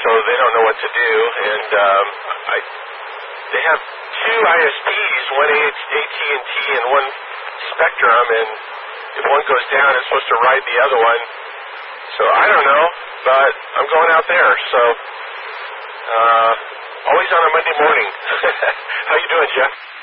so they don't know what to do. And they have two ISPs, one AT&T and one Spectrum, and if one goes down, it's supposed to ride the other one. So I don't know, but I'm going out there. So always on a Monday morning. How you doing, Jeff?